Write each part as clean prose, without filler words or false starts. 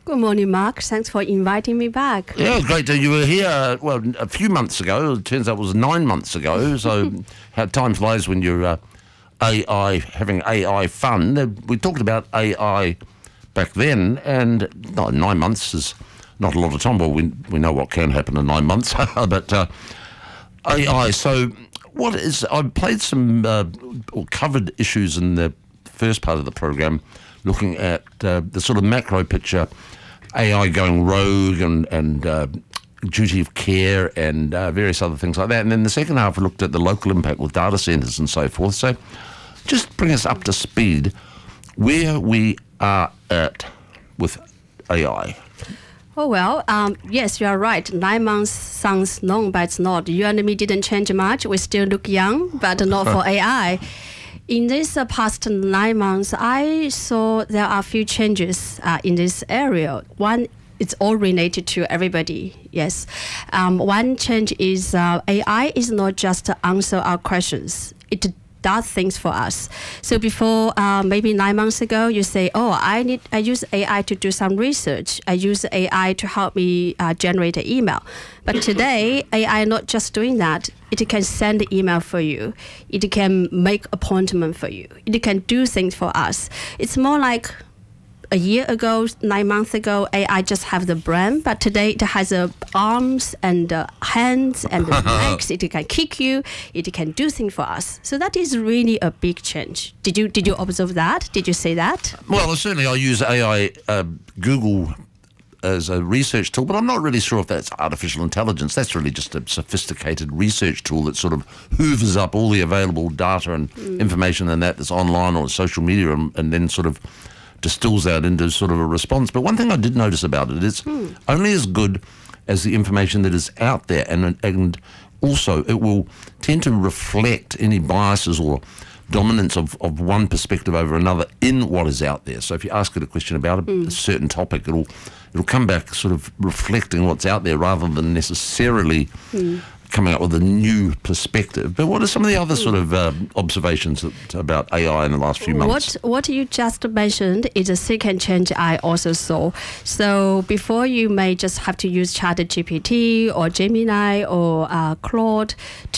Good morning, Mark. Thanks for inviting me back. Yeah, great. You were here, well, a few months ago. It turns out it was 9 months ago. So how time flies when you're having AI fun. We talked about AI back then, and 9 months is not a lot of time. Well, we know what can happen in 9 months. But AI, so I played some, or covered issues in the first part of the program, looking at the sort of macro picture, AI going rogue and duty of care and various other things like that. And then the second half, we looked at the local impact with data centres and so forth. So just bring us up to speed where we are at with AI. Oh, well, yes, you are right. 9 months sounds long, but it's not. You and me didn't change much. We still look young, but not for AI. In this past 9 months, I saw there are a few changes in this area. One, it's all related to everybody, yes. One change is AI is not just to answer our questions. It does things for us. So before, maybe 9 months ago, you say, oh, I use AI to do some research. I use AI to help me generate an email. But today, AI not just doing that. It can send the email for you. It can make appointment for you. It can do things for us. It's more like a year ago, 9 months ago, AI just have the brain, but today it has arms and hands and legs. It can kick you. It can do things for us. So that is really a big change. Did you observe that? Did you say that? Well, certainly I use AI, Google as a research tool, but I'm not really sure if that's artificial intelligence. That's really just a sophisticated research tool that sort of hoovers up all the available data and information and that's online or social media and then sort of distills that into sort of a response. But one thing I did notice about it, it's only as good as the information that is out there, and also it will tend to reflect any biases or dominance of one perspective over another in what is out there. So if you ask it a question about a certain topic, it'll come back sort of reflecting what's out there rather than necessarily coming up with a new perspective. But what are some of the other sort of observations about AI in the last few months? What you just mentioned is a second change I also saw. So before, you may just have to use ChatGPT or Gemini or Claude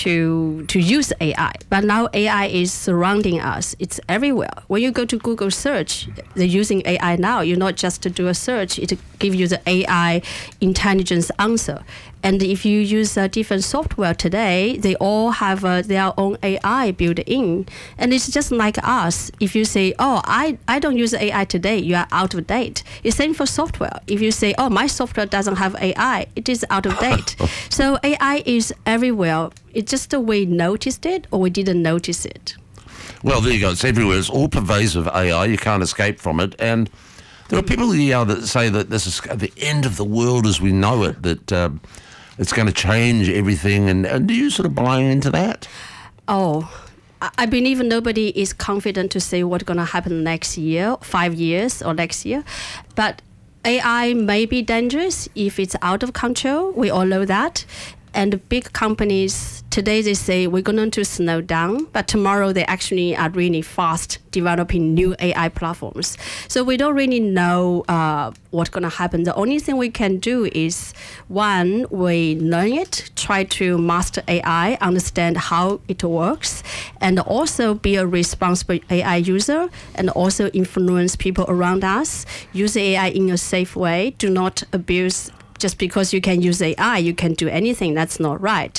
to use AI. But now AI is surrounding us. It's everywhere. When you go to Google search, they're using AI now. You not just to do a search, it gives you the AI intelligence answer. And if you use different software today, they all have their own AI built in. And it's just like us. If you say, oh, I don't use AI today, you are out of date. It's same for software. If you say, oh, my software doesn't have AI, it is out of date. So AI is everywhere. It's just we noticed it or we didn't notice it. Well, there you go. It's everywhere. It's all pervasive AI. You can't escape from it. And there are people that say that this is the end of the world as we know it, that it's going to change everything. And do you sort of buy into that? Oh, I believe nobody is confident to say what's going to happen next year, 5 years or next year. But AI may be dangerous if it's out of control. We all know that. And big companies, today they say we're going to slow down, but tomorrow they actually are really fast developing new AI platforms. So we don't really know what's going to happen. The only thing we can do is, one, we learn it, try to master AI, understand how it works, and also be a responsible AI user, and also influence people around us. Use AI in a safe way. Do not abuse. Just because you can use AI, you can do anything. That's not right.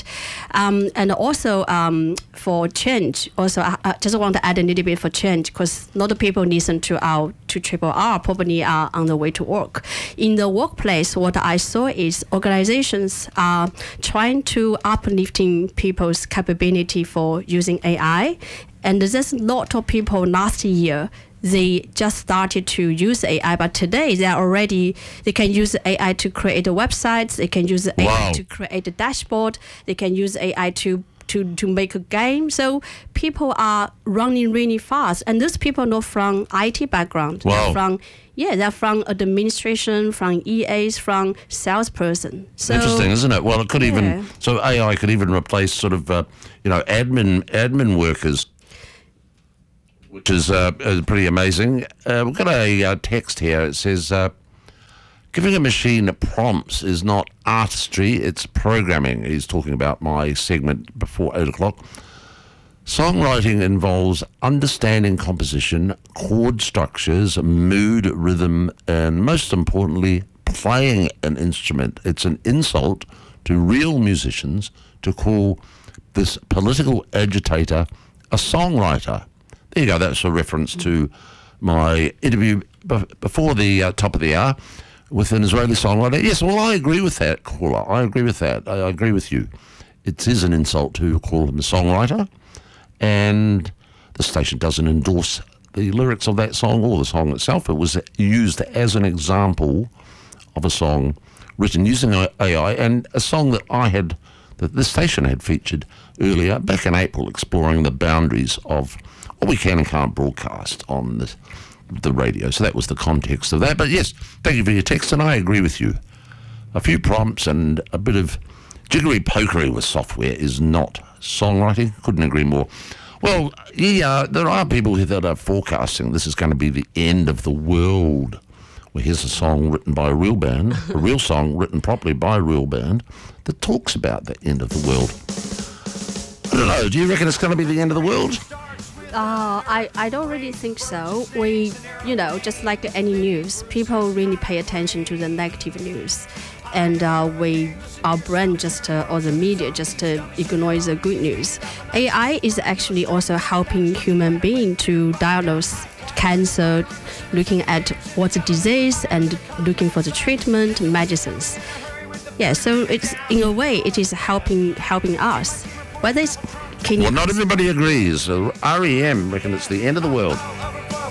And also for change, also I just want to add a little bit for change, because a lot of people listen to our Triple R probably are on the way to work. In the workplace, what I saw is organizations are trying to uplifting people's capability for using AI. And there's a lot of people last year, they just started to use AI, but today they can use AI to create websites, they can use AI to create a dashboard, they can use AI to make a game. So people are running really fast, and those people are not from IT background. Wow. They're from administration, from EAs, from salesperson. So, interesting, isn't it? Well, it could even AI could even replace sort of admin workers, which is pretty amazing. We've got a text here. It says, Giving a machine prompts is not artistry, it's programming. He's talking about my segment before 8 o'clock. Songwriting involves understanding composition, chord structures, mood, rhythm, and most importantly, playing an instrument. It's an insult to real musicians to call this political agitator a songwriter. There you go, that's a reference to my interview before the top of the hour with an Israeli songwriter. Yes, well, I agree with that, caller. I agree with that. I agree with you. It is an insult to call him a songwriter, and the station doesn't endorse the lyrics of that song or the song itself. It was used as an example of a song written using AI, and a song that the station had featured earlier back in April, exploring the boundaries of what we can and can't broadcast on the radio. So that was the context of that. But yes, thank you for your text, and I agree with you. A few prompts and a bit of jiggery-pokery with software is not songwriting. Couldn't agree more. Well, yeah, there are people that are forecasting this is going to be the end of the world. Well, here's a song written by a real band, a real song written properly by a real band that talks about the end of the world. I don't know, do you reckon it's going to be the end of the world? I don't really think so. We, just like any news, people really pay attention to the negative news. And our brain or the media just ignores the good news. AI is actually also helping human beings to diagnose cancer, looking at what's the disease and looking for the treatment, medicines. Yeah, so it's in a way it is helping us. Whether it's Well, not everybody agrees. REM reckon it's the end of the world.